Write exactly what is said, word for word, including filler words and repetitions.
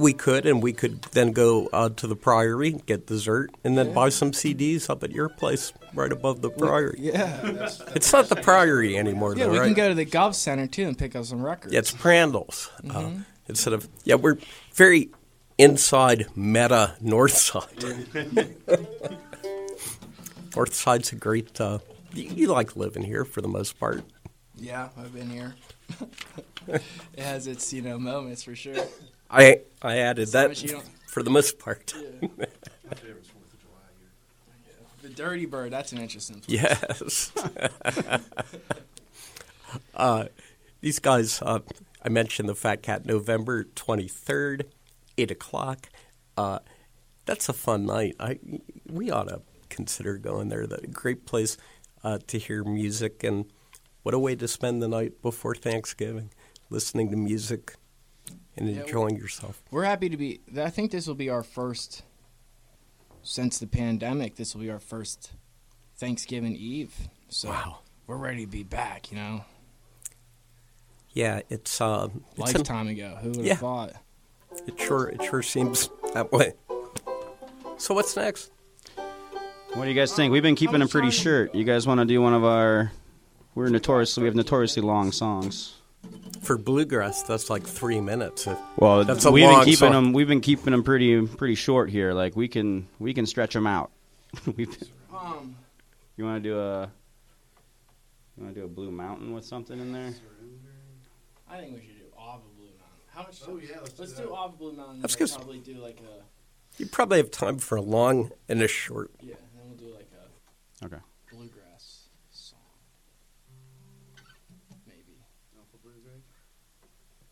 we could, and we could then go uh, to the Priory, get dessert, and then yeah. buy some C Ds up at your place right above the Priory. Yeah. It's not the Priory anymore, yeah, though, we right? can go to the Gov Center, too, and pick up some records. Yeah, it's Prandtls. Mm-hmm. Uh, instead of, yeah, we're very inside meta North Side. North Side's a great, uh, you, you like living here for the most part. Yeah, I've been here. It has its, you know, moments for sure. I I added So that for the most part. Yeah. My favorite's fourth of July here. The Dirty Bird, that's an interesting place. Yes. uh, these guys, uh, I mentioned the Fat Cat, November twenty-third, eight o'clock. Uh, that's a fun night. I We ought to consider going there. That's a great place uh, to hear music, and what a way to spend the night before Thanksgiving, listening to music and yeah, enjoying yourself. We're happy to be – I think this will be our first – since the pandemic, this will be our first Thanksgiving Eve. So wow. We're ready to be back, you know. Yeah, it's uh, – lifetime an, ago. Who would have yeah, thought? It sure, it sure seems that way. So what's next? What do you guys think? We've been keeping them pretty short. You guys want to do one of our – we're notoriously – we have notoriously long songs. For bluegrass, that's like three minutes. Well, that's a we've long been keeping song. them. We've been keeping them pretty pretty short here. Like we can we can stretch them out. um, you want to do a you want to do a Blue Mountain with something in there? I think we should do Ava Blue Mountain. How much? Oh yeah, let's, let's do, do Ava Blue Mountain. That's we'll good. probably do like a. You probably have time for a long and a short. Yeah, and then we'll do like a. Okay.